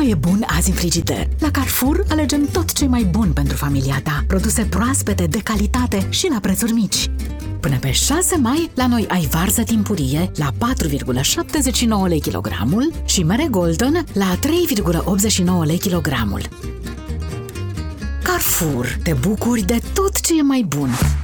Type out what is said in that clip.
e bun azi în frigider? La Carrefour alegem tot ce e mai bun pentru familia ta. Produse proaspete, de calitate și la prețuri mici. Până pe 6 mai, la noi ai varză timpurie la 4,79 lei kilogramul și mere golden la 3,89 lei kilogramul. Carrefour, te bucuri de tot ce e mai bun!